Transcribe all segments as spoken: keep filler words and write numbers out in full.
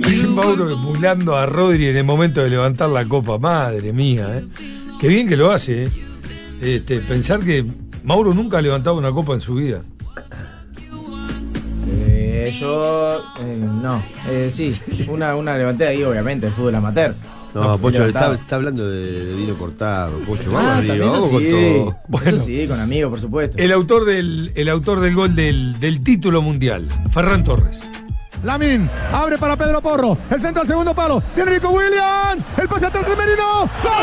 Mauro emulando a Rodri en el momento de levantar la copa. Madre mía, ¿eh? Qué bien que lo hace, ¿eh? Este, pensar que Mauro nunca ha levantado una copa en su vida. Eh, yo, eh, no, eh, sí, una, una levanté ahí, obviamente, el fútbol amateur. No, No, Pocho, levantaba. está, está hablando de, de vino cortado, Pocho. Vamos Ah, arriba, también eso vamos con sí. todo. Bueno. Eso sí, con amigos, por supuesto. El autor del, el autor del gol del, del título mundial, Ferran Torres. Lamine abre para Pedro Porro, el centro al segundo palo, viene Nico Williams, el pase atrás de Merino, ¡gol!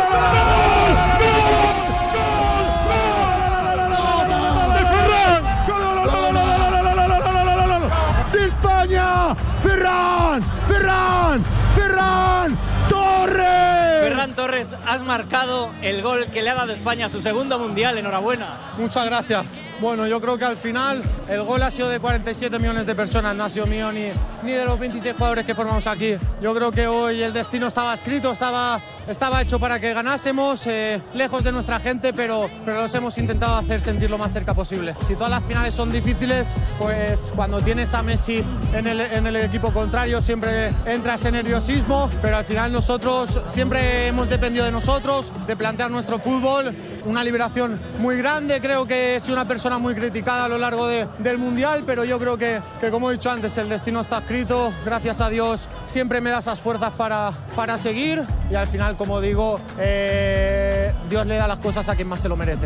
¡De España! ¡Ferran! ¡Ferran! ¡Ferran! ¡Torres! Ferran Torres, has marcado el gol que le ha dado España a su segundo mundial. Enhorabuena. Muchas gracias. Bueno, yo creo que al final el gol ha sido de cuarenta y siete millones de personas, no ha sido mío ni, ni de los veintiséis jugadores que formamos aquí. Yo creo que hoy el destino estaba escrito, estaba, estaba hecho para que ganásemos, eh, lejos de nuestra gente, pero, pero los hemos intentado hacer sentir lo más cerca posible. Si todas las finales son difíciles, pues cuando tienes a Messi en el, en el equipo contrario siempre entra ese nerviosismo, pero al final nosotros siempre hemos dependido de nosotros, de plantear nuestro fútbol, una liberación muy grande. Creo que he sido una persona muy criticada a lo largo de, del Mundial, pero yo creo que, que, como he dicho antes, el destino está escrito. Gracias a Dios siempre me da esas fuerzas para, para seguir y al final, como digo, eh, Dios le da las cosas a quien más se lo merece.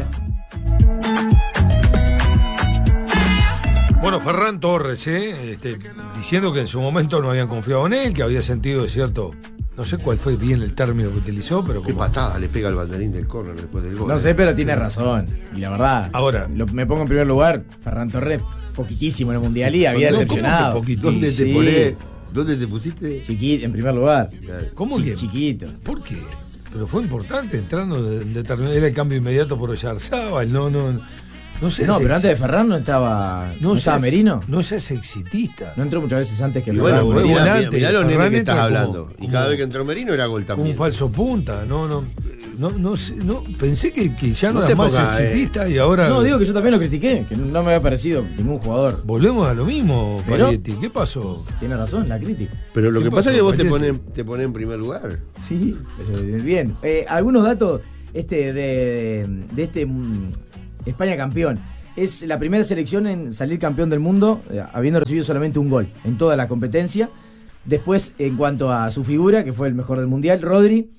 Bueno, Ferran Torres, ¿eh? este, diciendo que en su momento no habían confiado en él, que había sentido cierto... No sé cuál fue bien el término que utilizó, pero Qué como... patada le pega al banderín del córner después del gol. No sé, pero tiene razón. Y la verdad, Ahora, lo, me pongo en primer lugar, Ferran Torres, poquitísimo en el Mundial y había No, ¿cómo decepcionado. que poquitísimo? ¿Dónde te Sí. ponés? ¿Dónde te pusiste? Chiquito, en primer lugar. ¿Cómo Chi- que? Chiquito. ¿Por qué? Pero fue importante, entrando de, de terminar, era el cambio inmediato por Oyarzábal, no, no, no sé. No, pero antes de Ferran no estaba, no, estaba seas- Merino. No seas exitista. No entró muchas veces antes que Y Ferran. bueno, fue mirá, mirá, volante, mirá los Ferran nenes que entra estás como- hablando. Y como- cada vez que entró Merino era gol también. Un falso punta, no, no, no, no, sé, no pensé que, que ya no, No era te más pongas, exitista y ahora No, digo que yo también lo critiqué, que no me había parecido ningún jugador. volvemos a lo mismo, Pero- Parietti. ¿Qué pasó? Tiene razón, la crítica. Pero lo ¿Qué que pasa pasó, es que vos te Payete? ponés, te ponés en primer lugar. Sí, eh, bien. Eh, algunos datos este de, de este mm, España campeón. Es la primera selección en salir campeón del mundo, eh, habiendo recibido solamente un gol en toda la competencia. Después, en cuanto a su figura, que fue el mejor del mundial, Rodri,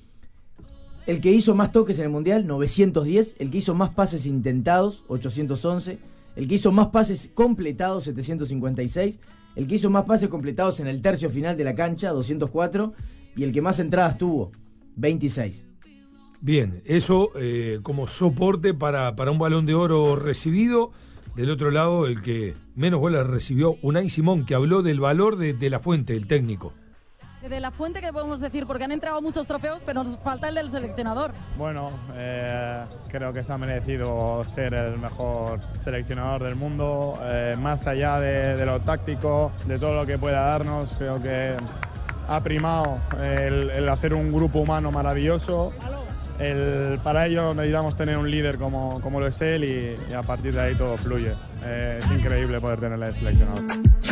el que hizo más toques en el mundial, novecientos diez, el que hizo más pases intentados, ochocientos once, el que hizo más pases completados, setecientos cincuenta y seis, el que hizo más pases completados en el tercio final de la cancha, doscientos cuatro, y el que más entradas tuvo, veintiséis. Bien, eso eh, como soporte para, para un Balón de Oro recibido. Del otro lado, el que menos goles recibió, Unai Simón, que habló del valor de, de la fuente, el técnico. De la fuente, que podemos decir, porque han entregado muchos trofeos, pero nos falta el del seleccionador. Bueno, eh, creo que se ha merecido ser el mejor seleccionador del mundo, eh, más allá de, de lo táctico, de todo lo que pueda darnos. Creo que ha primado el, el hacer un grupo humano maravilloso. El, para ello necesitamos tener un líder como, como lo es él y, y a partir de ahí todo fluye. Eh, es increíble poder tenerle de seleccionador.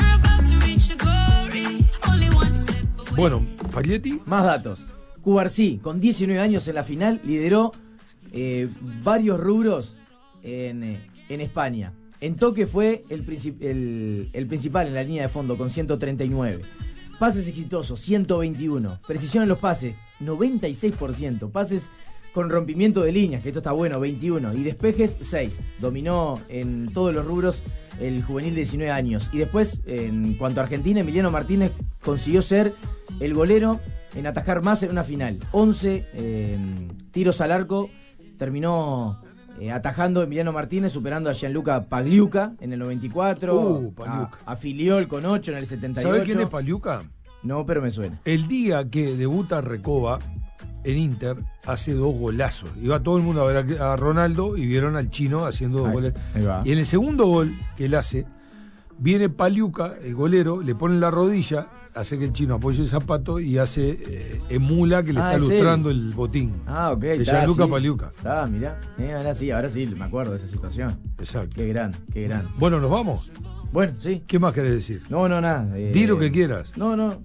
Bueno, Parietti. Más datos. Cubarsí, con diecinueve años en la final, lideró eh, varios rubros en, eh, en España. En toque fue el, princip- el, el principal en la línea de fondo, con ciento treinta y nueve. Pases exitosos, ciento veintiuno. Precisión en los pases, noventa y seis por ciento. Pases con rompimiento de líneas, que esto está bueno, veintiuno. Y despejes, seis. Dominó en todos los rubros el juvenil de diecinueve años. Y después, en cuanto a Argentina, Emiliano Martínez consiguió ser el golero en atajar más en una final. once eh, tiros al arco. Terminó eh, atajando Emiliano Martínez, superando a Gianluca Pagliuca en el noventa y cuatro. Uh, Pagliuca. A, a Filiol con ocho en el setenta y ocho. ¿Sabés quién es Pagliuca? No, pero me suena. El día que debuta Recoba en Inter, hace dos golazos. Iba todo el mundo a ver a, a Ronaldo y vieron al chino haciendo dos Ahí- goles. ahí va. Y en el segundo gol que él hace, viene Pagliuca, el golero, le pone la rodilla, hace que el chino apoye el zapato y hace eh, emula que le Ah, está es lustrando el botín. Ah, ok. De está, Gianluca sí. Pagliuca. Ah, mirá. Eh, ahora sí, ahora sí, me acuerdo de esa situación. Exacto. Qué gran, qué gran. Bueno, nos vamos. Bueno, sí. ¿Qué más querés decir? No, no, nada. eh, Di lo que quieras. No, no.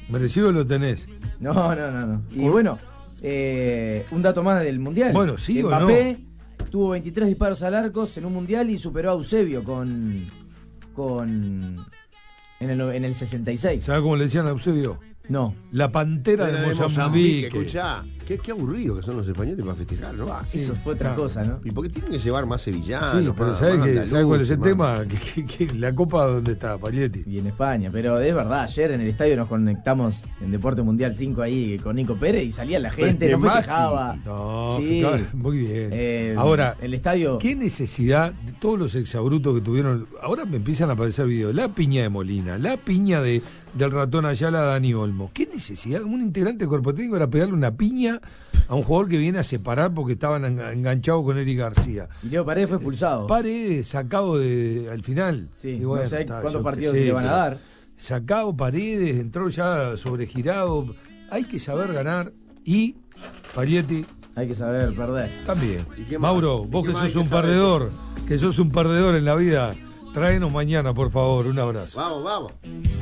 Merecido lo tenés. No, no, no, no. Y bueno, eh, un dato más del Mundial. Bueno, sí o no. Mbappé tuvo veintitrés disparos al arco en un Mundial y superó a Eusebio con... con en el, en el sesenta y seis. ¿Sabes cómo le decían a Eusebio? No. La pantera de, de Mozambique. Escuchá, qué, qué aburrido que son los españoles para festejar, ¿no? Ah, eso fue otra ah. cosa, ¿no? ¿Y por qué tienen que llevar más sevillanos? Sí, pero más, ¿sabes, más que, ¿sabes cuál es el más? tema? Que, que, que la Copa, ¿dónde está, Parietti? Y en España, pero es verdad, ayer en el estadio nos conectamos en Deporte Mundial cinco ahí con Nico Pérez y salía la gente, no festejaba. No, sí. Muy bien. Eh, Ahora, el estadio... ¿qué necesidad de todos los exabrutos que tuvieron? Ahora me empiezan a aparecer videos. La piña de Molina, la piña de del ratón Ayala, Dani Olmo. ¿Qué necesidad? Un integrante del cuerpo técnico era pegarle una piña a un jugador que viene a separar porque estaban enganchados con Eric García. Y Leo Paredes fue expulsado. Paredes sacado de, al final. Sí, y bueno, no sé está, cuántos partidos sé, se le van a dar. Sacado Paredes, entró ya sobregirado. Hay que saber ganar y Parietti hay que saber perder. También. Mauro, vos que sos un perdedor, que sos un perdedor en la vida, tráenos mañana, por favor. Un abrazo. Vamos, vamos.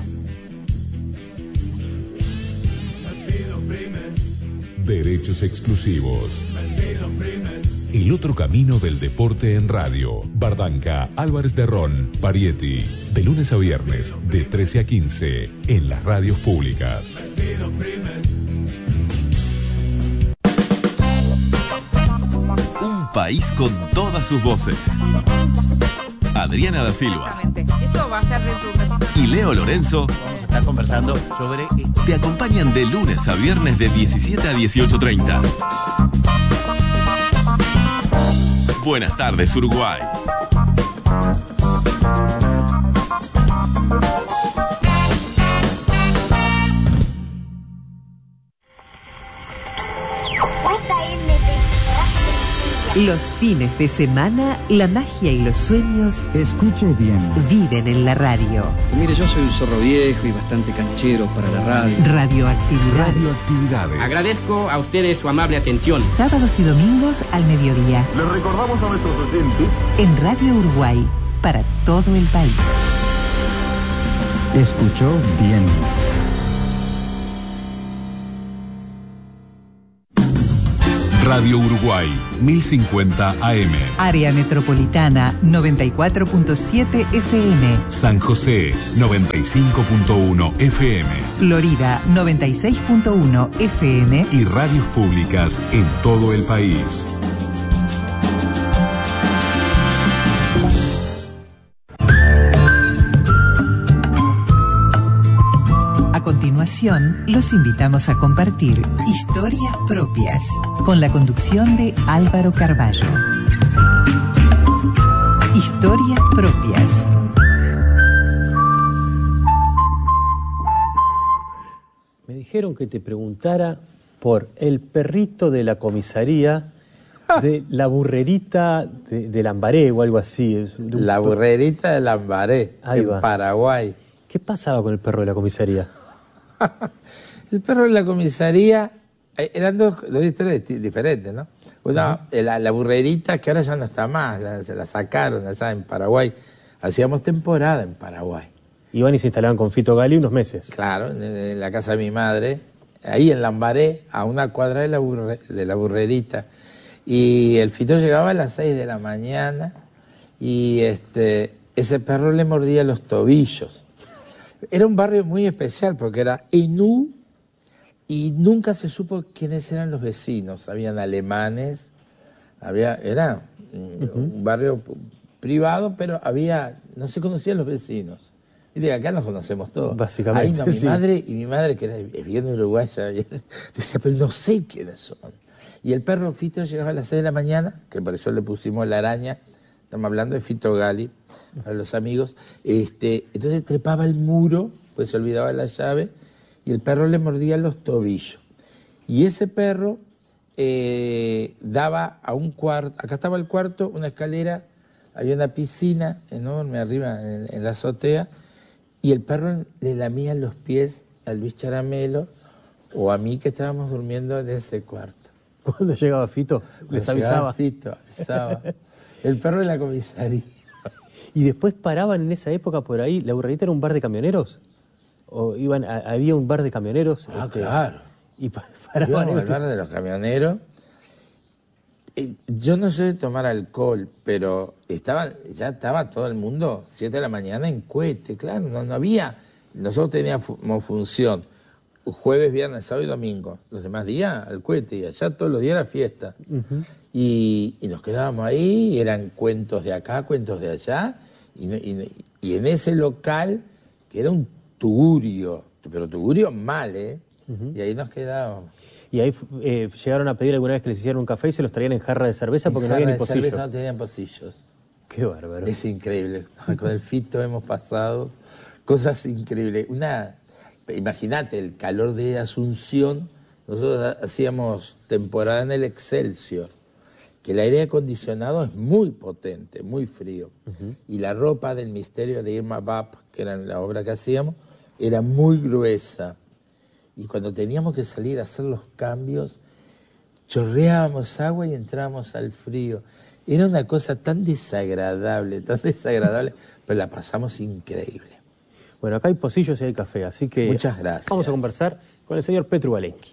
Derechos exclusivos. El otro camino del deporte en radio. Bardanca, Álvarez de Ron, Parietti. De lunes a viernes, de trece a quince, en las radios públicas. Un país con todas sus voces. Adriana da Silva. Eso va a ser resumen. Y Leo Lorenzo. Vamos a estar conversando sobre... Te acompañan de lunes a viernes de diecisiete a dieciocho treinta. Buenas tardes, Uruguay. Los fines de semana, la magia y los sueños, escuche bien, viven en la radio. Mire, yo soy un zorro viejo y bastante canchero para la radio. Radioactividades. Radioactividades. Agradezco a ustedes su amable atención. Sábados y domingos al mediodía. Les recordamos a nuestros oyentes. En Radio Uruguay, para todo el país. Escuchó bien. Radio Uruguay, mil cincuenta A M. Área Metropolitana, noventa y cuatro punto siete F M. San José, noventa y cinco punto uno F M. Florida, noventa y seis punto uno F M. Y radios públicas en todo el país. A continuación, los invitamos a compartir historias propias con la conducción de Álvaro Carballo. Historias propias. Me dijeron que te preguntara por el perrito de la comisaría de la burrerita de, de Lambaré o algo así. La burrerita de Lambaré, Ahí en va. Paraguay. ¿Qué pasaba con el perro de la comisaría? El perro de la comisaría, eh, eran dos, dos historias diferentes, ¿no? Una, uh-huh. la, la burrerita, que ahora ya no está más, la, se la sacaron allá en Paraguay. Hacíamos temporada en Paraguay. Iban y se instalaban con Fito Gali unos meses. Claro, en, en la casa de mi madre, ahí en Lambaré, a una cuadra de la, burre, de la burrerita. Y el Fito llegaba a las seis de la mañana y este, ese perro le mordía los tobillos. Era un barrio muy especial porque era Enú y nunca se supo quiénes eran los vecinos. Habían alemanes, había, era uh-huh. un barrio privado, pero había, no se conocían los vecinos. Y de acá nos conocemos todos. Básicamente, Ahí no, mi sí. madre, y mi madre, que era bien uruguaya, decía, pero no sé quiénes son. Y el perro Fito llegaba a las seis de la mañana, que por eso le pusimos la araña, estamos hablando de Fito Gali, para los amigos, este, entonces trepaba el muro, pues se olvidaba la llave, y el perro le mordía los tobillos. Y ese perro eh, daba a un cuarto, acá estaba el cuarto, una escalera, había una piscina enorme arriba en, en la azotea, y el perro le lamía los pies a Luis Charamelo o a mí que estábamos durmiendo en ese cuarto. ¿Cuándo llegaba Fito? Les avisaba. Fito, avisaba. El perro de la comisaría. ¿Y después paraban en esa época por ahí? ¿La burrerita era un bar de camioneros? o iban a- había un bar de camioneros. Ah, este, claro. Y pa- paraban Íbamos al este- bar de los camioneros. Eh, Yo no soy de tomar alcohol, pero estaba, ya estaba todo el mundo, siete de la mañana, en cohete, claro, no, no había. Nosotros teníamos función jueves, viernes, sábado y domingo. Los demás días al cohete, y allá todos los días era fiesta. Ujú. Y, y nos quedábamos ahí, y eran cuentos de acá, cuentos de allá, y, no- y no- y en ese local, que era un tugurio, pero tugurio mal, ¿eh? Ujú. Y ahí nos quedábamos. Y ahí eh, llegaron a pedir alguna vez que les hicieran un café y se los traían en jarra de cerveza porque no había Jarra ni de cerveza pocillo. no tenían pocillos. Qué bárbaro. Es increíble. Con el Fito hemos pasado cosas increíbles. Una, imagínate el calor de Asunción. Nosotros hacíamos temporada en el Excelsior, que el aire acondicionado es muy potente, muy frío. Ujú. Y la ropa del Misterio de Irma Bap, que era la obra que hacíamos, era muy gruesa. Y cuando teníamos que salir a hacer los cambios, chorreábamos agua y entrábamos al frío. Era una cosa tan desagradable, tan desagradable, pero la pasamos increíble. Bueno, acá hay pocillos y hay café, así que Muchas gracias. vamos a conversar con el señor Petru Valensky.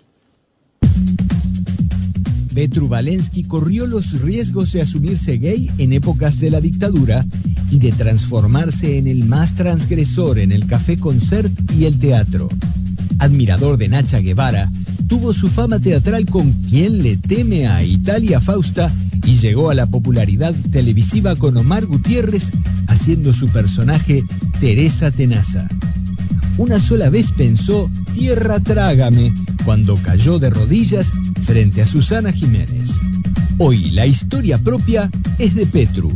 Petru Valensky corrió los riesgos de asumirse gay en épocas de la dictadura y de transformarse en el más transgresor en el café concert y el teatro. Admirador de Nacha Guevara, tuvo su fama teatral con Quien le teme a Italia Fausta y llegó a la popularidad televisiva con Omar Gutiérrez haciendo su personaje Teresa Tenaza. Una sola vez pensó "Tierra trágame" cuando cayó de rodillas frente a Susana Jiménez. Hoy la historia propia es de Petru.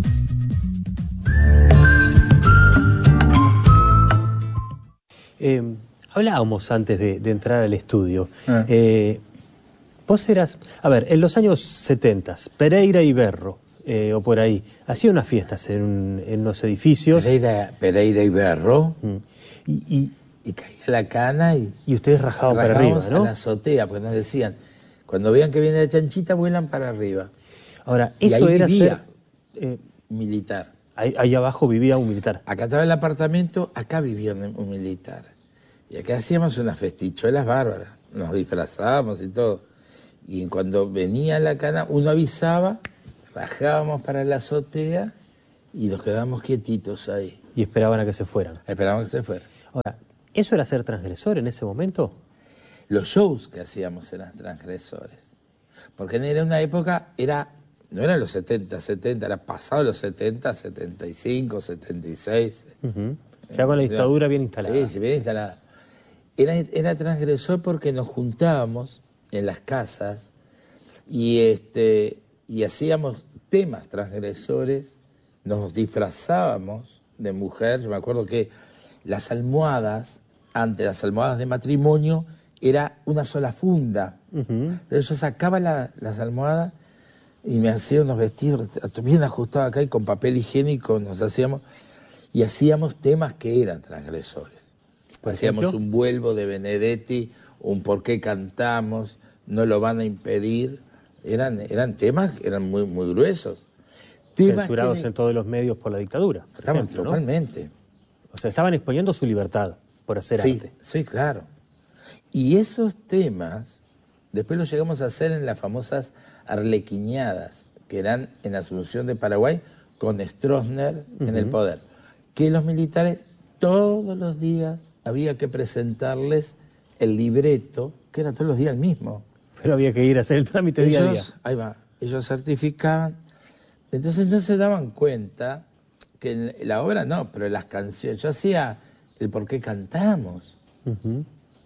Eh, hablábamos antes de, de entrar al estudio. Eh, vos eras, a ver, en los años setenta, Pereira y Berro, eh, o por ahí, hacía unas fiestas en, un- en unos edificios. Pereira, Pereira y Berro. Y, y, y caía la cana y, y ustedes rajaban para arriba, rajábamos ¿no? a la azotea, porque nos decían, cuando vean que viene la chanchita, vuelan para arriba. Ahora, Y eso ahí era vivía ser... eh, militar. ahí, ahí abajo vivía un militar. Acá estaba el apartamento, acá vivía un, un militar. Y acá hacíamos unas festichuelas bárbaras. Nos disfrazábamos y todo. Y cuando venía la cana, uno avisaba, rajábamos para la azotea y nos quedábamos quietitos ahí. Y esperaban a que se fueran. Esperaban que se fueran. Ahora, ¿eso era ser transgresor en ese momento? Los shows que hacíamos eran transgresores. Porque era una época, era no eran los setenta, setenta, era pasado los setenta, setenta y cinco, setenta y seis. Uh-huh. Ya con la dictadura bien instalada. Sí, sí, bien instalada. Era, era transgresor porque nos juntábamos en las casas y, este, y hacíamos temas transgresores, nos disfrazábamos de mujer. Yo me acuerdo que las almohadas, antes las almohadas de matrimonio, era una sola funda. Uh-huh. Entonces yo sacaba la- las almohadas y me hacía unos vestidos bien ajustados acá y con papel higiénico nos hacíamos, y hacíamos temas que eran transgresores. ¿Por Hacíamos ejemplo? un vuelvo de Benedetti, un por qué cantamos, no lo van a impedir. Eran, eran temas que eran muy, muy gruesos. Temas Censurados que- en todos los medios por la dictadura. por Estaban ejemplo, ¿no? totalmente. O sea, estaban exponiendo su libertad por hacer Sí, arte. sí, claro. Y esos temas, después los llegamos a hacer en las famosas arlequiñadas, que eran en Asunción de Paraguay, con Stroessner en el Ujú. poder. Que los militares todos los días había que presentarles el libreto, que era todos los días el mismo. Pero había que ir a hacer el trámite día a día. Ellos, ahí va, ellos certificaban. Entonces no se daban cuenta que en la obra no, pero en las canciones. Yo hacía el por qué cantamos, Ujú.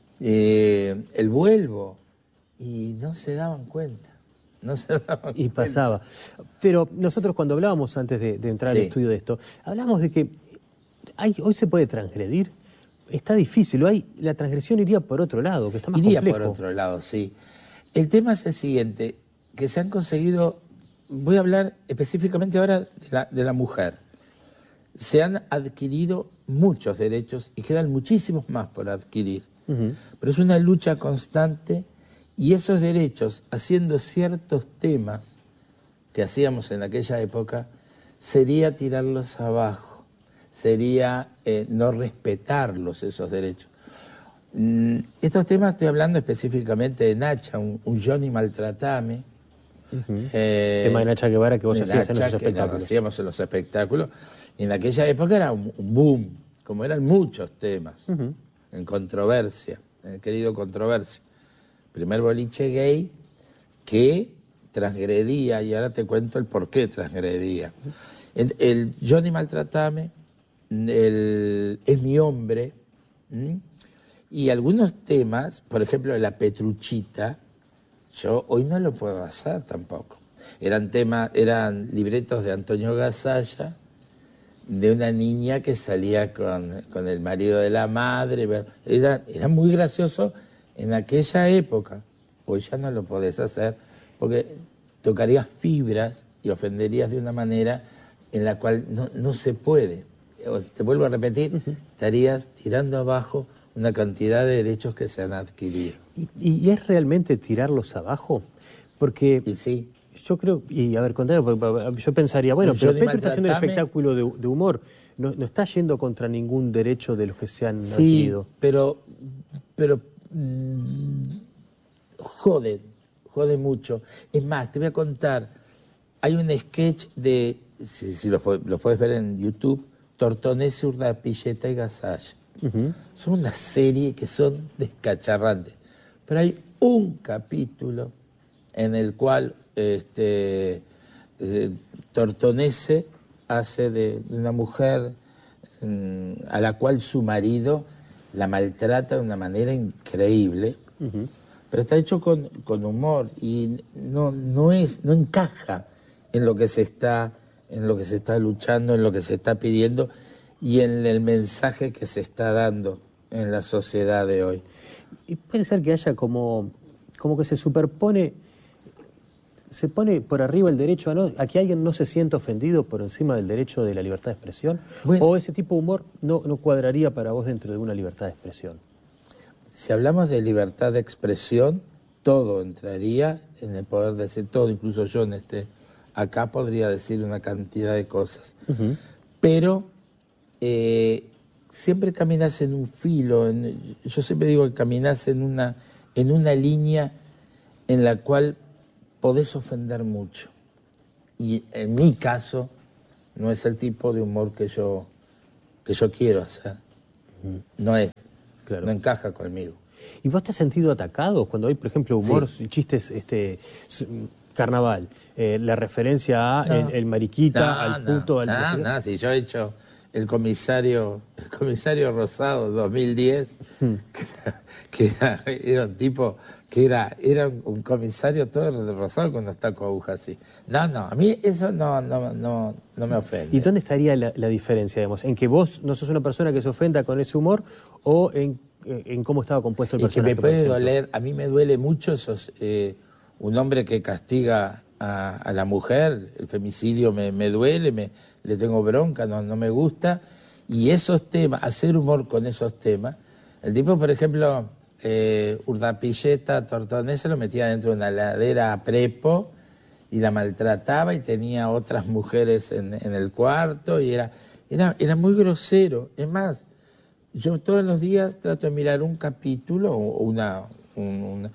eh, el vuelvo, y no se daban cuenta. No se daban Y cuenta. pasaba. Pero nosotros cuando hablábamos antes de, de entrar Sí. al estudio de esto, hablábamos de que hay, hoy se puede transgredir. Está difícil, hay, la transgresión iría por otro lado, que está más Iría complejo. por otro lado, sí. El tema es el siguiente, que se han conseguido, voy a hablar específicamente ahora de la, de la mujer. Se han adquirido muchos derechos y quedan muchísimos más por adquirir. Ujú. Pero es una lucha constante y esos derechos, haciendo ciertos temas que hacíamos en aquella época, sería tirarlos abajo, sería eh, no respetarlos esos derechos. Mm, estos temas estoy hablando específicamente de Nacha, un, un Johnny Maltratame. Uh-huh. eh, tema de Nacha Guevara que vos de hacías en Nacha, esos que espectáculos. lo hacíamos en los espectáculos. Y en aquella época era un, un boom, como eran muchos temas, Uh-huh. en controversia, en el querido controversia. Primer boliche gay que transgredía, y ahora te cuento el por qué transgredía. El, el Johnny Maltratame, el, es mi hombre, ¿m? Y algunos temas, por ejemplo, la Petruchita, yo hoy no lo puedo hacer tampoco. Eran temas, eran libretos de Antonio Gasalla, de una niña que salía con, con el marido de la madre. Era, era muy gracioso en aquella época. Hoy ya no lo podés hacer porque tocarías fibras y ofenderías de una manera en la cual no, no se puede. Te vuelvo a repetir, uh-huh. estarías tirando abajo una cantidad de derechos que se han adquirido. ¿Y, y es realmente tirarlos abajo? Porque y sí. yo creo, y a ver, contame, yo pensaría, bueno, pero Petru está haciendo un espectáculo de, de humor, no, no está yendo contra ningún derecho de los que se han sí, adquirido. pero, pero mmm, jode, jode mucho. Es más, te voy a contar, hay un sketch de, si, si lo, lo puedes ver en YouTube, Tortonese, Urdapilleta y Gasalla. Uh-huh. Son una serie que son descacharrantes. Pero hay un capítulo en el cual este, eh, Tortonese hace de una mujer eh, a la cual su marido la maltrata de una manera increíble. Uh-huh. Pero está hecho con, con humor y no, no, es, no encaja en lo que se está, en lo que se está luchando, en lo que se está pidiendo y en el mensaje que se está dando en la sociedad de hoy. Y puede ser que haya como, como que se superpone, se pone por arriba el derecho a, no, a que alguien no se sienta ofendido por encima del derecho de la libertad de expresión, bueno, o ese tipo de humor no, no cuadraría para vos dentro de una libertad de expresión. Si hablamos de libertad de expresión, todo entraría en el poder decir todo, incluso yo en este acá podría decir una cantidad de cosas. Uh-huh. Pero eh, siempre caminas en un filo, en, yo siempre digo que caminas en una, en una línea en la cual podés ofender mucho. Y en mi caso, no es el tipo de humor que yo, que yo quiero hacer. Uh-huh. No es. Claro. No encaja conmigo. ¿Y vos te has sentido atacado cuando hay, por ejemplo, humor, sí. chistes, este, carnaval, eh, la referencia a no. el, el mariquita, no, al puto, no, al... No, no, no, si yo he hecho el comisario, el comisario Rosado dos mil diez, hmm. que, era, era un tipo, que era, era un comisario todo rosado con unos tacos agujas así. No, no, a mí eso no, no, no, no me ofende. ¿Y dónde estaría la, la diferencia, digamos? ¿En que vos no sos una persona que se ofenda con ese humor o en, en cómo estaba compuesto el y personaje? Que me puede doler, a mí me duele mucho esos, eh, un hombre que castiga a, a la mujer, el femicidio me, me duele, me, le tengo bronca, no, no me gusta. Y esos temas, hacer humor con esos temas, el tipo, por ejemplo, eh, Urdapilleta, Tortonese, lo metía dentro de una ladera a prepo y la maltrataba y tenía otras mujeres en, en el cuarto y era, era, era muy grosero. Es más, yo todos los días trato de mirar un capítulo o una, un, una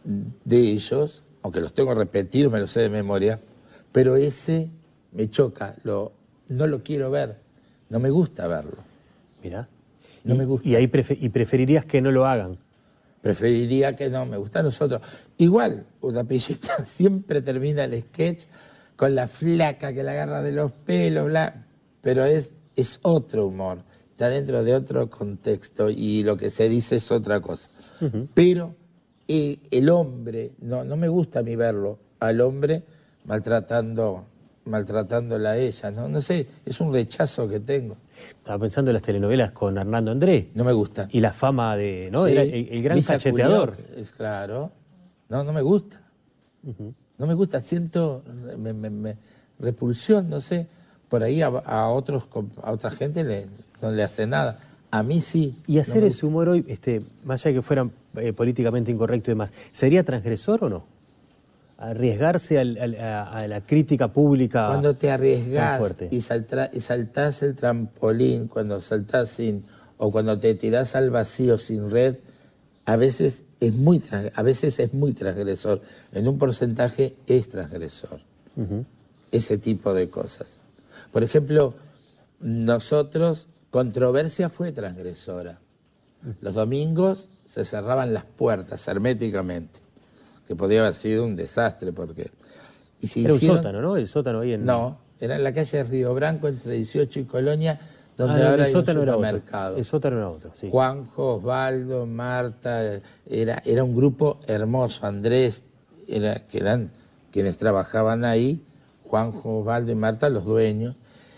de ellos, aunque los tengo repetidos, me los sé de memoria, pero ese me choca, lo, no lo quiero ver, no me gusta verlo. Mirá. No y, me gusta. Y ahí prefer, y preferirías que no lo hagan. Preferiría que no, me gusta a nosotros. Igual, Urdapilleta siempre termina el sketch con la flaca que la agarra de los pelos, bla, pero es, es otro humor, está dentro de otro contexto y lo que se dice es otra cosa. Uh-huh. Pero eh, el hombre, no, no me gusta a mí verlo, al hombre maltratando, maltratándola a ella, ¿no? No sé, es un rechazo que tengo. Estaba pensando en las telenovelas con Hernando Andrés. No me gusta. Y la fama de, ¿no? Sí, Era el, el gran Misa cacheteador. Culió, es claro. No, no me gusta. Uh-huh. No me gusta, siento me, me, me, repulsión, no sé. Por ahí a, a otros a otra gente le, no le hace nada. A mí sí. Y hacer no ese humor hoy, este, más allá de que fuera eh, políticamente incorrecto y demás, ¿sería transgresor o no? Arriesgarse al, al, a, a la crítica pública. Cuando te arriesgas y, saltra, y saltás el trampolín, cuando saltás sin, o cuando te tirás al vacío sin red, a veces es muy, a veces es muy transgresor, en un porcentaje es transgresor. Uh-huh. Ese tipo de cosas. Por ejemplo, nosotros, Controversia fue transgresora. Los domingos se cerraban las puertas herméticamente, que podía haber sido un desastre porque... Y se era hicieron... un sótano, ¿no? El sótano ahí en... No, era en la calle Río Branco entre dieciocho y Colonia, donde ah, ahora el hay sótano un era supermercado. Otro. El sótano era otro, sí. Juanjo, Osvaldo, Marta, era, era un grupo hermoso. Andrés, era, que eran quienes trabajaban ahí, Juanjo, Osvaldo y Marta, los dueños.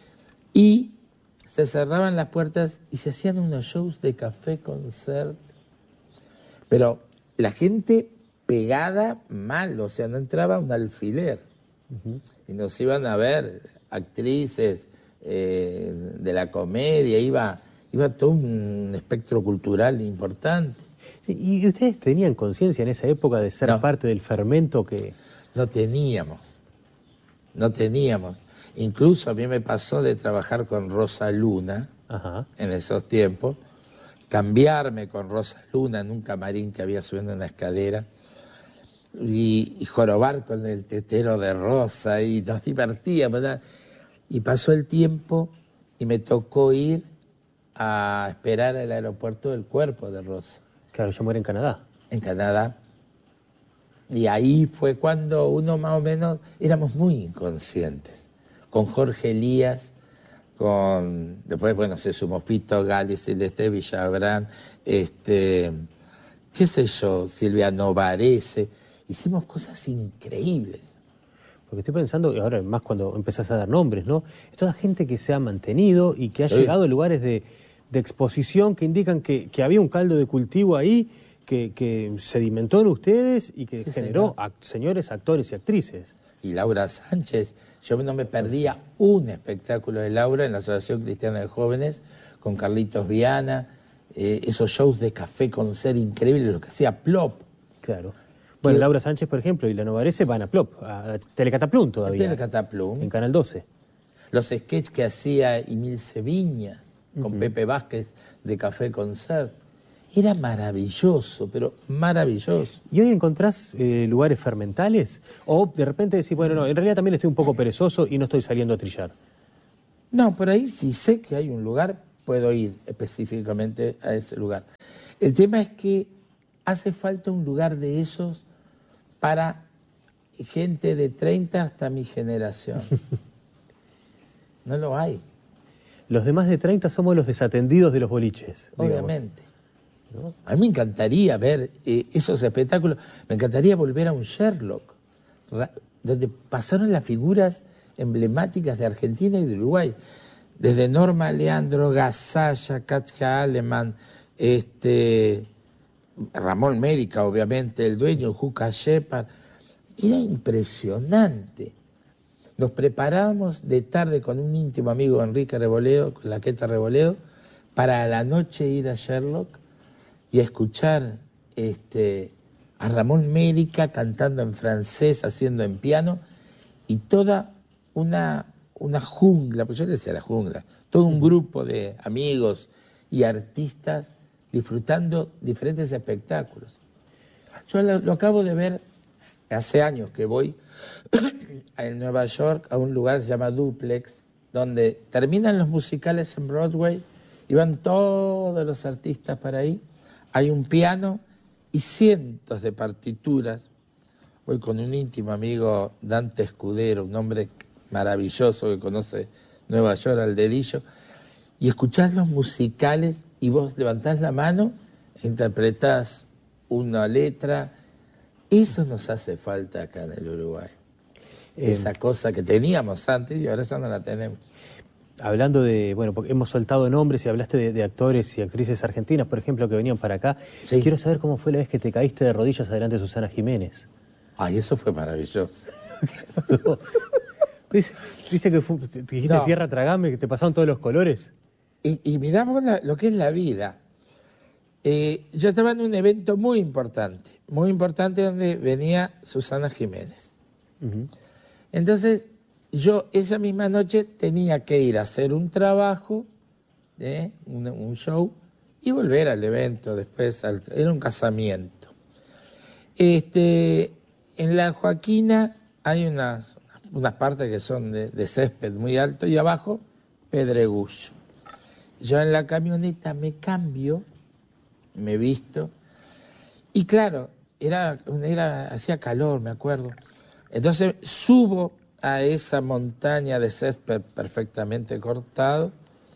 Y se cerraban las puertas y se hacían unos shows de café concert. Pero la gente pegada mal, o sea, no entraba un alfiler. Uh-huh. Y nos iban a ver actrices eh, de la comedia, iba, iba todo un espectro cultural importante. Sí, ¿y ustedes tenían conciencia en esa época de ser no, parte del fermento que...? No teníamos, no teníamos. Incluso a mí me pasó de trabajar con Rosa Luna, ajá, en esos tiempos, cambiarme con Rosa Luna en un camarín que había subiendo una escalera y, y jorobar con el tetero de Rosa y nos divertíamos, ¿verdad? Y pasó el tiempo y me tocó ir a esperar al aeropuerto del cuerpo de Rosa. Claro, yo muero en Canadá. En Canadá. Y ahí fue cuando uno más o menos éramos muy inconscientes. Con Jorge Elías, con después, bueno, se sumó Fito Gali, Celeste Villagrán, este, qué sé yo, Silviano Varese. Hicimos cosas increíbles. Porque estoy pensando, y ahora más cuando empezás a dar nombres, ¿no? Es toda gente que se ha mantenido y que ha sí. llegado a lugares de, de exposición que indican que, que había un caldo de cultivo ahí, que, que sedimentó en ustedes y que sí, generó señor. a, señores actores y actrices. Y Laura Sánchez, yo no me perdía un espectáculo de Laura en la Asociación Cristiana de Jóvenes, con Carlitos Viana, eh, esos shows de café con ser increíbles, lo que hacía Plop. Claro. Bueno, que, Laura Sánchez, por ejemplo, y Lano Varese van a Plop, a Telecataplum todavía. Telecataplum. En Canal doce. Los sketches que hacía Emilce Viñas, con uh-huh. Pepe Vázquez, de Café Concert. Era maravilloso, pero maravilloso. ¿Y hoy encontrás eh, lugares fermentales? ¿O de repente decís, bueno, no, en realidad también estoy un poco perezoso y no estoy saliendo a trillar? No, por ahí si sé que hay un lugar, puedo ir específicamente a ese lugar. El tema es que hace falta un lugar de esos para gente de treinta hasta mi generación. No lo hay. Los demás de treinta somos los desatendidos de los boliches. Obviamente. ¿No? A mí me encantaría ver eh, esos espectáculos, me encantaría volver a un Sherlock, donde pasaron las figuras emblemáticas de Argentina y de Uruguay, desde Norma Leandro, Gasalla, Katja Aleman, este, Ramón Mérica, obviamente, el dueño, Juca Shepard. Era impresionante. Nos preparábamos de tarde con un íntimo amigo, Enrique Reboleo, con la Queta Reboleo, para a la noche ir a Sherlock y a escuchar este, a Ramón Mérica cantando en francés, haciendo en piano, y toda una, una jungla, pues yo le decía la jungla, todo un grupo de amigos y artistas disfrutando diferentes espectáculos. Yo lo, lo acabo de ver hace años que voy en Nueva York a un lugar que se llama Duplex, donde terminan los musicales en Broadway y van todos los artistas para ahí. Hay un piano y cientos de partituras. Voy con un íntimo amigo, Dante Escudero, un hombre maravilloso que conoce Nueva York al dedillo, y escuchás los musicales y vos levantás la mano e interpretás una letra. Eso nos hace falta acá en el Uruguay. Eh, Esa cosa que teníamos antes y ahora ya no la tenemos. Hablando de, bueno, porque hemos soltado nombres y hablaste de, de actores y actrices argentinas, por ejemplo, que venían para acá. Sí. Quiero saber cómo fue la vez que te caíste de rodillas adelante de Susana Jiménez. Ay, eso fue maravilloso. ¿Qué pasó? Dice, dice que fue, te dijiste no. Tierra tragame, que te pasaron todos los colores. Y, y miramos la, lo que es la vida. Eh, yo estaba en un evento muy importante, muy importante donde venía Susana Jiménez. Uh-huh. Entonces, yo esa misma noche tenía que ir a hacer un trabajo, ¿eh? un, un show, y volver al evento después. Al, era un casamiento. Este, en la Joaquina hay unas, unas partes que son de, de césped muy alto y abajo pedregullo. Yo en la camioneta me cambio, me visto, y claro, era, era, hacía calor, me acuerdo. Entonces subo a esa montaña de césped perfectamente cortado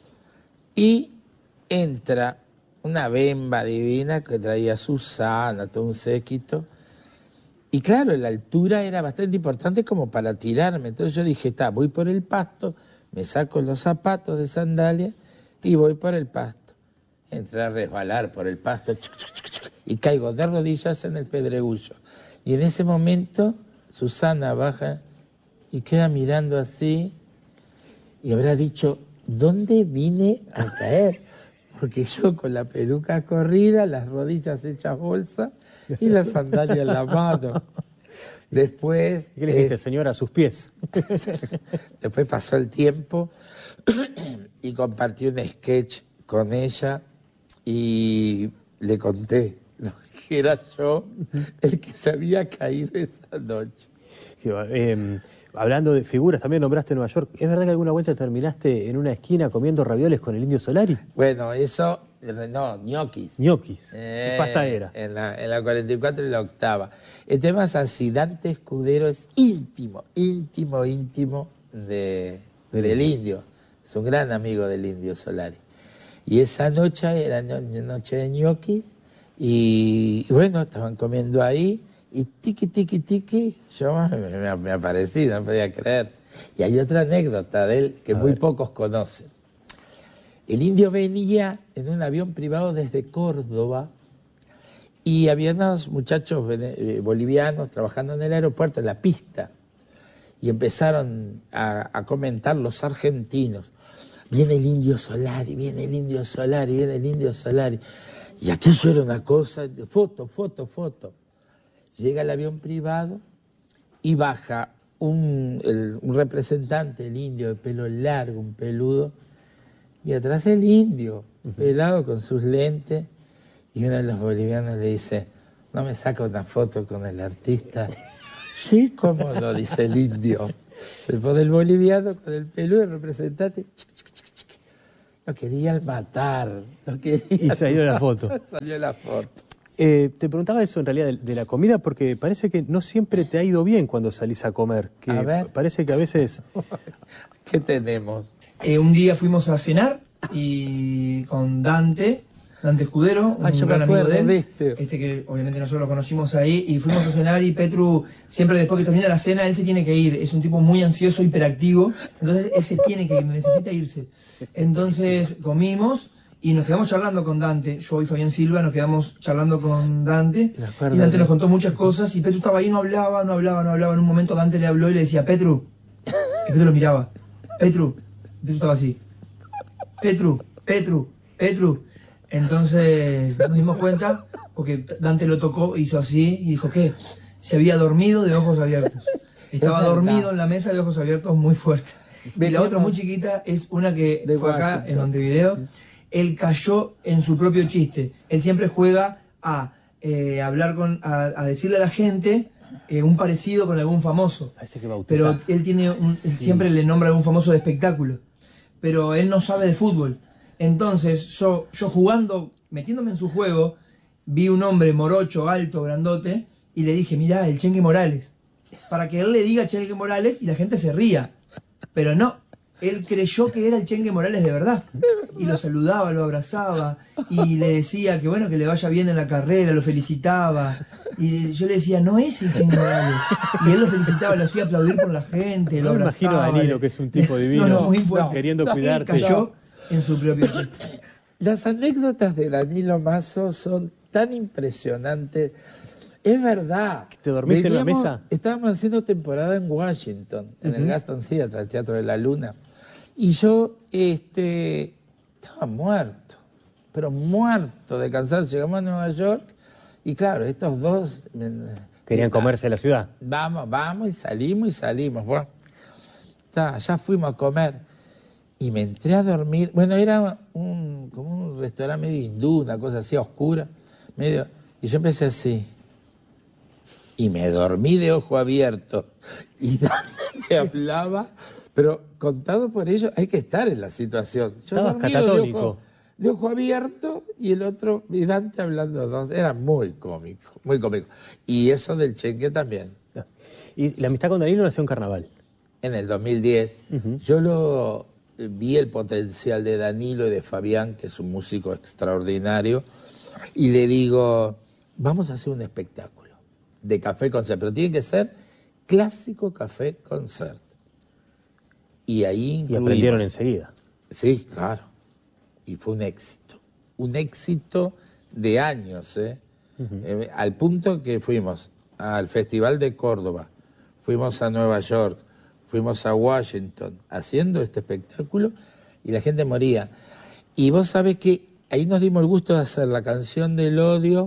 y entra una bemba divina que traía Susana, todo un séquito. Y claro, la altura era bastante importante como para tirarme. Entonces yo dije, está, voy por el pasto, me saco los zapatos de sandalia y voy por el pasto. Entré a resbalar por el pasto y caigo de rodillas en el pedregullo. Y en ese momento Susana baja y queda mirando así y habrá dicho, ¿dónde vine a caer? Porque yo con la peluca corrida, las rodillas hechas bolsa y la sandalia en la mano. Después... ¿Qué le dijiste, eh, señora, a sus pies? Después pasó el tiempo y compartí un sketch con ella y le conté lo que era yo el que se había caído esa noche. Eh, hablando de figuras, también nombraste Nueva York. ¿Es verdad que alguna vuelta terminaste en una esquina comiendo ravioles con el Indio Solari? Bueno, eso... No, ñoquis. ñoquis. Eh, pasta era. En la, en la cuarenta y cuatro y la octava. El tema es así, Dante Escudero es íntimo, íntimo, íntimo de, del Indio. Es un gran amigo del Indio Solari. Y esa noche era no, noche de ñoquis y, y bueno, estaban comiendo ahí y tiqui, tiqui, tiqui, yo me, me, me aparecí, no podía creer. Y hay otra anécdota de él que A muy ver. pocos conocen. El Indio venía en un avión privado desde Córdoba y había unos muchachos bolivianos trabajando en el aeropuerto, en la pista, y empezaron a, a comentar los argentinos. Viene el Indio Solari, viene el Indio Solari, viene el Indio Solari. Y aquello era una cosa, foto, foto, foto. Llega el avión privado y baja un, el, un representante, el indio de pelo largo, un peludo, y atrás el indio, pelado con sus lentes, y uno de los bolivianos le dice, ¿no me saca una foto con el artista? Sí, cómo no, dice el indio. Se pone el boliviano con el peludo, el representante, chic, chic, chic, chic. Lo querían matar, lo querían Y salió la foto. Salió la foto. Eh, te preguntaba eso en realidad de, de la comida porque parece que no siempre te ha ido bien cuando salís a comer. Que a ver. Parece que a veces... ¿Qué tenemos? Eh, un día fuimos a cenar y con Dante, Dante Escudero, un Ay, yo gran me acuerdo, amigo de él, ¿viste? este que obviamente nosotros lo conocimos ahí, y fuimos a cenar y Petru, siempre después que termina la cena, él se tiene que ir, es un tipo muy ansioso, hiperactivo, entonces él se tiene que ir, necesita irse. Entonces comimos y nos quedamos charlando con Dante, yo y Fabián Silva nos quedamos charlando con Dante, y Dante nos contó muchas cosas, y Petru estaba ahí, no hablaba, no hablaba, no hablaba, en un momento Dante le habló y le decía, Petru, y Petru lo miraba, Petru, Petru estaba así, Petru, Petru, Petru. Entonces nos dimos cuenta, porque Dante lo tocó, hizo así y dijo, ¿qué? Se había dormido de ojos abiertos. Estaba dormido en la mesa de ojos abiertos muy fuerte. Y la otra muy chiquita es una que fue acá en Montevideo. Él cayó en su propio chiste. Él siempre juega a eh, hablar con, a, a decirle a la gente eh, un parecido con algún famoso. Pero él tiene un, sí. siempre le nombra a algún famoso de espectáculo. Pero él no sabe de fútbol. Entonces yo, yo jugando, metiéndome en su juego, vi un hombre morocho, alto, grandote, y le dije, mirá, el Chengue Morales. Para que él le diga Chengue Morales y la gente se ría. Pero no, él creyó que era el Chengue Morales de verdad. Y lo saludaba, lo abrazaba, y le decía que bueno, que le vaya bien en la carrera, lo felicitaba. Y yo le decía, no es el Chengue Morales. Y él lo felicitaba, lo hacía aplaudir por la gente, lo no abrazaba. Me imagino a Danilo, que es un tipo divino, no, no, muy fuerte. queriendo no, cuidarte. Cayó en su propio chiste. Las anécdotas de Danilo Mazo son tan impresionantes. Es verdad. ¿Te dormiste Veníamos, en la mesa? Estábamos haciendo temporada en Washington, en uh-huh. el Gaston Theatre, el Teatro de la Luna. Y yo este, estaba muerto, pero muerto de cansancio. Llegamos a Nueva York y claro, estos dos... Querían comerse la ciudad. Vamos, vamos y salimos y salimos. Bueno, ya, ya fuimos a comer. Y me entré a dormir. Bueno, era un, como un restaurante medio hindú, una cosa así oscura. Medio, y yo empecé así. Y me dormí de ojo abierto. Y Dante me hablaba, pero contado por ello, hay que estar en la situación. Yo Estabas dormido catatónico. De ojo, de ojo abierto y el otro, y Dante hablando dos. Era muy cómico, muy cómico. Y eso del Chenque también. Y la amistad con Danilo nació en Carnaval. En el dos mil diez, uh-huh. yo lo vi el potencial de Danilo y de Fabián, que es un músico extraordinario, y le digo, vamos a hacer un espectáculo de café concert, pero tiene que ser clásico café concert. Y ahí incluimos... Y aprendieron enseguida. Sí, claro. Y fue un éxito. Un éxito de años, ¿eh? Uh-huh. eh al punto que fuimos al Festival de Córdoba, fuimos a Nueva York, fuimos a Washington haciendo este espectáculo y la gente moría. Y vos sabés que ahí nos dimos el gusto de hacer la canción del odio,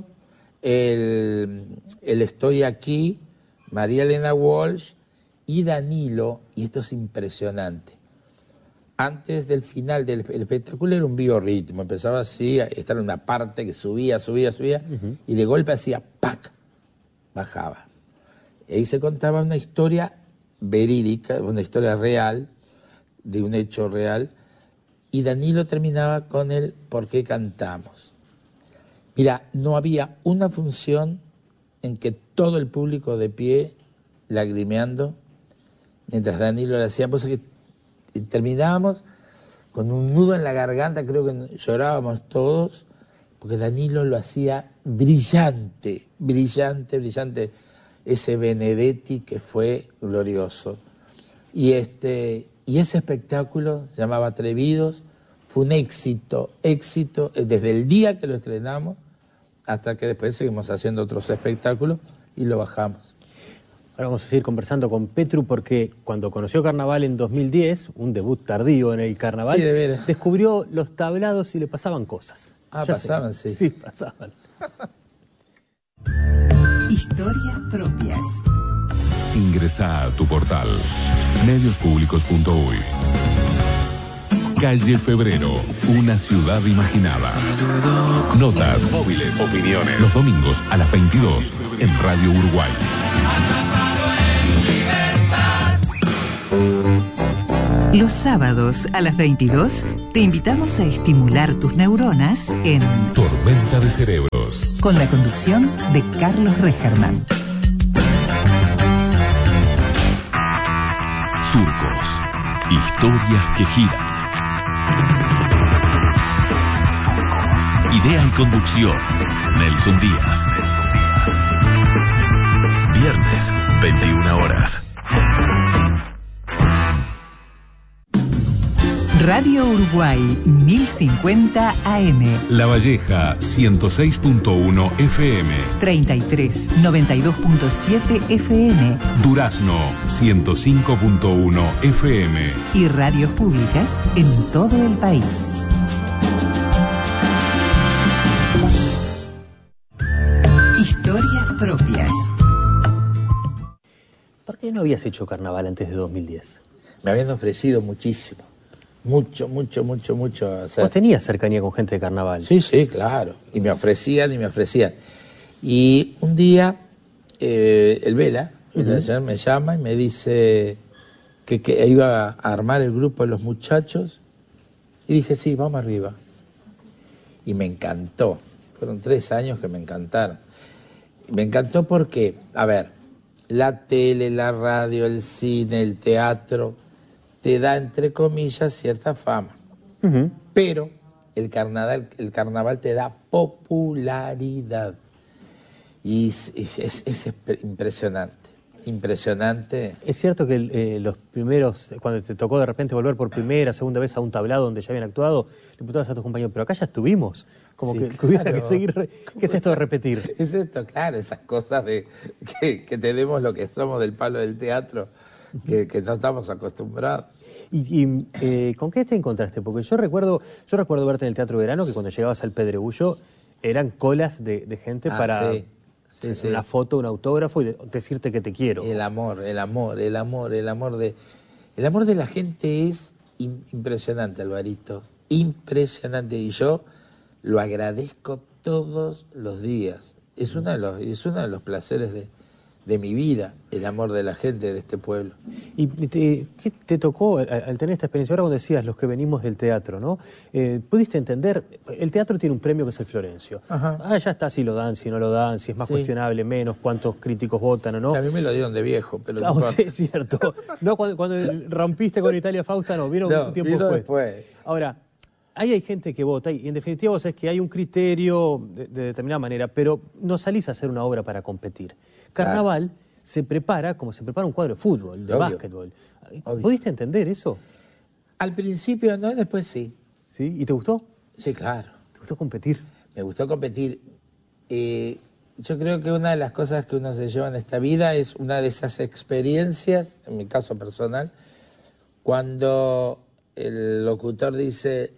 el, el Estoy aquí, María Elena Walsh y Danilo, y esto es impresionante. Antes del final del espectáculo era un biorritmo, empezaba así, esta era una parte que subía, subía, subía, uh-huh. y de golpe hacía ¡pac! Bajaba. Y ahí se contaba una historia verídica, una historia real, de un hecho real, y Danilo terminaba con el ¿por qué cantamos? Mira, no había una función en que todo el público de pie, lagrimeando, mientras Danilo le hacía, pues que terminábamos con un nudo en la garganta, creo que llorábamos todos, porque Danilo lo hacía brillante, brillante, brillante, ese Benedetti que fue glorioso. Y, este, y ese espectáculo, se llamaba Atrevidos, fue un éxito, éxito, desde el día que lo estrenamos hasta que después seguimos haciendo otros espectáculos y lo bajamos. Ahora vamos a seguir conversando con Petru porque cuando conoció Carnaval en dos mil diez, un debut tardío en el Carnaval, sí, de veras, descubrió los tablados y le pasaban cosas. Ah, ya pasaban, sé. sí. Sí, pasaban. Historias propias. Ingresá a tu portal medios públicos punto uy. Calle Febrero, una ciudad imaginada. Notas, móviles, opiniones. Los domingos a las veintidós en Radio Uruguay. Los sábados a las veintidós te invitamos a estimular tus neuronas en Tormenta de Cerebros, con la conducción de Carlos Regerman. Surcos, historias que giran. Idea y conducción, Nelson Díaz. Viernes, veintiuna horas. Radio Uruguay mil cincuenta A M. La Valleja ciento seis punto uno F M. treinta y tres noventa y dos punto siete F M. Durazno ciento cinco punto uno F M. Y radios públicas en todo el país. Historias propias. ¿Por qué no habías hecho Carnaval antes de dos mil diez? Me habían ofrecido muchísimo. Mucho, mucho, mucho, mucho hacer. ¿Vos tenías cercanía con gente de Carnaval? Sí, sí, claro. Y me ofrecían y me ofrecían. Y un día, eh, el Vela, uh-huh. me llama y me dice que, que iba a armar el grupo de los muchachos. Y dije, sí, vamos arriba. Y me encantó. Fueron tres años que me encantaron. Me encantó porque, a ver, la tele, la radio, el cine, el teatro, te da, entre comillas, cierta fama. Uh-huh. Pero el carnaval, el carnaval te da popularidad. Y es, es, es, es impresionante, impresionante. Es cierto que eh, los primeros, cuando te tocó de repente volver por primera, segunda vez a un tablado donde ya habían actuado, le preguntabas a tus compañeros, pero acá ya estuvimos. Como sí, que, que hubiera claro. que seguir. ¿Qué es esto de repetir? Es esto, claro, esas cosas de que, que tenemos lo que somos del palo del teatro, que, que no estamos acostumbrados. ¿Y, y eh, con qué te encontraste? Porque yo recuerdo, yo recuerdo verte en el Teatro Verano que cuando llegabas al Pedregullo eran colas de, de gente ah, para sí, sí, sí. una foto, un autógrafo y de, decirte que te quiero. El amor, el amor, el amor, el amor de, el amor de la gente es in- impresionante, Alvarito, impresionante, y yo lo agradezco todos los días. Es uno de los, es uno de los placeres de, de mi vida, el amor de la gente de este pueblo. ¿Y te, qué te tocó al, al tener esta experiencia? Ahora cuando decías los que venimos del teatro, ¿no? Eh, ¿Pudiste entender? El teatro tiene un premio que es el Florencio. Ajá. Ah, ya está si lo dan, si no lo dan, si es más Sí. cuestionable, menos, cuántos críticos votan o no. O sea, a mí me lo dieron de viejo, pero Ah, no importa. es cierto. No, cuando, cuando rompiste con Italia Fausta, no, vino No, un tiempo vino después. después. Ahora, ahí hay gente que vota y en definitiva vos sabés que hay un criterio de, de determinada manera, pero no salís a hacer una obra para competir. Carnaval se prepara como se prepara un cuadro de fútbol, de Obvio. básquetbol. ¿Pudiste entender eso? Al principio no, después sí. ¿Sí? ¿Y te gustó? Sí, claro. ¿Te gustó competir? Me gustó competir. Eh, yo creo que una de las cosas que uno se lleva en esta vida es una de esas experiencias, en mi caso personal, cuando el locutor dice,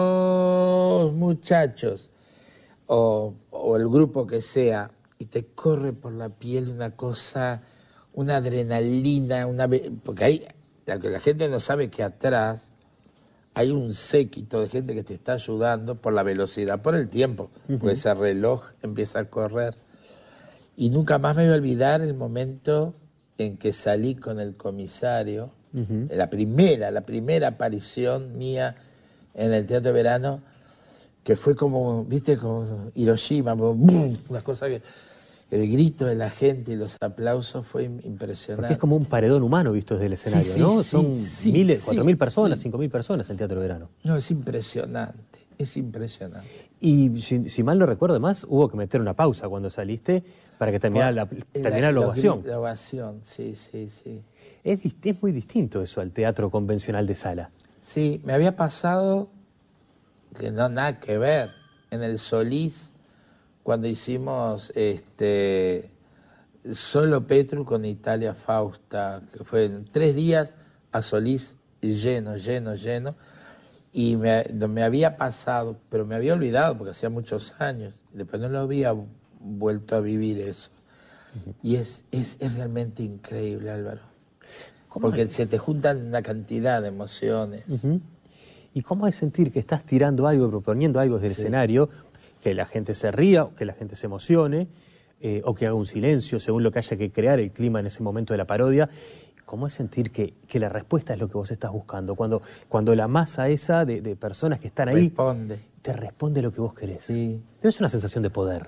los muchachos, o, o el grupo que sea, y te corre por la piel una cosa, una adrenalina, una ve- porque ahí la, la gente no sabe que atrás hay un séquito de gente que te está ayudando por la velocidad, por el tiempo, Ujú. porque ese reloj empieza a correr. Y nunca más me voy a olvidar el momento en que salí con el comisario, Ujú. la primera, la primera aparición mía en el Teatro de Verano, que fue como, viste, como Hiroshima, como ¡bum! Una cosa que el grito de la gente y los aplausos fue impresionante. Porque es como un paredón humano visto desde el escenario, Sí, sí, ¿no? sí, Son sí, miles, sí, cuatro mil personas, sí. cinco mil personas en el Teatro de Verano. No, es impresionante, es impresionante. Y si, si mal no recuerdo, además, hubo que meter una pausa cuando saliste para que terminara la, terminara la los ovación. gri- La ovación, sí, sí, sí. Es, dis- es muy distinto eso al teatro convencional de sala. Sí, me había pasado que no nada que ver en el Solís cuando hicimos este solo Petru con Italia Fausta, que fue en tres días a Solís lleno, lleno, lleno, y me, me había pasado, pero me había olvidado porque hacía muchos años, después no lo había vuelto a vivir eso. Y es, es, es realmente increíble, Álvaro, porque se te juntan una cantidad de emociones. Ujú. ¿Y cómo es sentir que estás tirando algo, proponiendo algo desde el Sí. escenario, que la gente se ría, o que la gente se emocione, eh, o que haga un silencio según lo que haya que crear el clima en ese momento de la parodia? ¿Cómo es sentir que, que la respuesta es lo que vos estás buscando? Cuando, cuando la masa esa de, de personas que están ahí Responde. te responde lo que vos querés. Sí. Es una sensación de poder.